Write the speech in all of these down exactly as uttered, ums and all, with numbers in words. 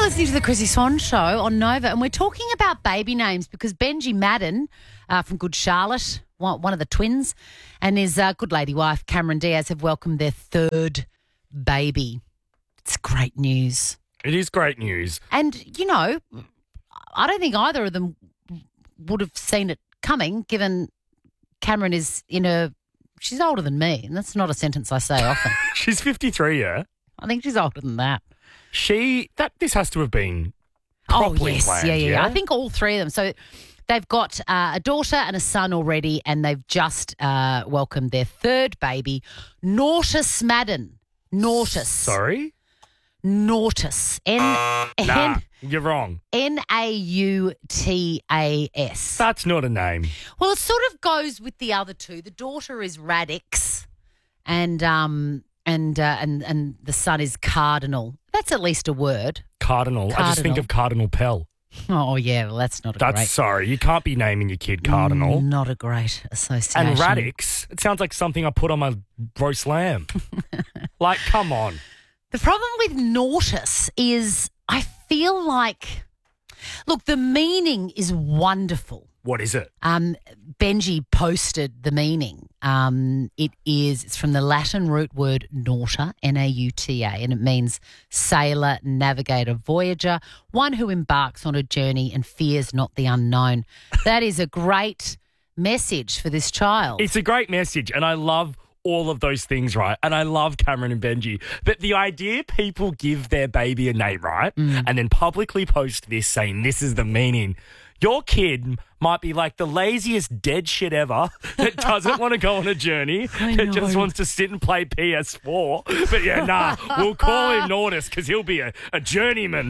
listening to the Chrissy Swan Show on Nova, and we're talking about baby names because Benji Madden uh, from Good Charlotte, one, one of the twins, and his uh, good lady wife, Cameron Diaz, have welcomed their third baby. It's great news. It is great news. And, you know, I don't think either of them would have seen it coming, given Cameron is in her, she's older than me, and that's not a sentence I say often. She's fifty-three, yeah? I think she's older than that. She, that this has to have been properly oh, yes. planned, yeah, yeah, yeah? yeah. I think all three of them. So they've got uh, a daughter and a son already, and they've just uh, welcomed their third baby, Nautis Madden. Nautis. Sorry? Nautis. N- Nah, N- you're wrong. N A U T A S. That's not a name. Well, it sort of goes with the other two. The daughter is Radix, and um and uh, and and the son is Cardinal. That's at least a word. Cardinal. I just think Cardinal. of Cardinal Pell. Oh yeah, well that's not a That's great. sorry. You can't be naming your kid Cardinal. Not a great association. And Radix, it sounds like something I put on my roast lamb. Like, come on. The problem with Nautis is I feel like, look, the meaning is wonderful. What is it? Um, Benji posted the meaning. Um, it is, it's from the Latin root word nauta, N A U T A, and it means sailor, navigator, voyager, one who embarks on a journey and fears not the unknown. That is a great message for this child. It's a great message, and I love all of those things, right? And I love Cameron and Benji. But the idea people give their baby a name, right? Mm. And then publicly post this saying this is the meaning. Your kid might be like the laziest dead shit ever that doesn't want to go on a journey, I that know. just wants to sit and play P S four. But yeah, nah, we'll call him Nautis because he'll be a, a journeyman.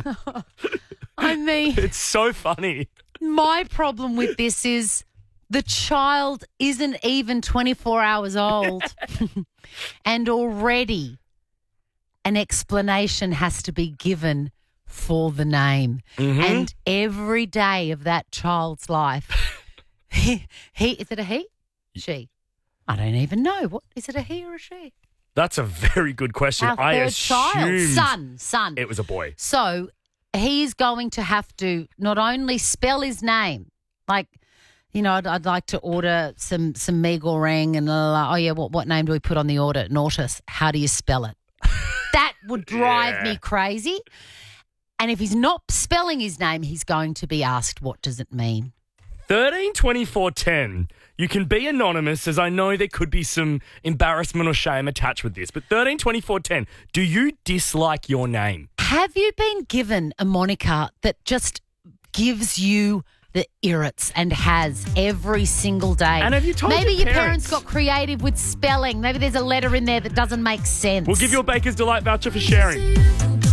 I mean, It's so funny. my problem with this is the child isn't even twenty-four hours old and already an explanation has to be given for the name. Mm-hmm. And every day of that child's life, he, he is it a he? She? I don't even know. What is it, a he or a she? That's a very good question. Our I third child. assumed Son, son. it was a boy. So he's going to have to not only spell his name, like, you know, I'd, I'd like to order some some mee goreng and, uh, oh, yeah, what, what name do we put on the order? Nautis. How do you spell it? That would drive Yeah. me crazy. And if he's not spelling his name, he's going to be asked, what does it mean? thirteen twenty-four ten. You can be anonymous, as I know there could be some embarrassment or shame attached with this. But thirteen twenty-four ten, do you dislike your name? Have you been given a moniker that just gives you the irrits and has every single day? And have you told Maybe your your parents parents? got creative with spelling. Maybe there's a letter in there that doesn't make sense. We'll give you a Baker's Delight voucher for sharing.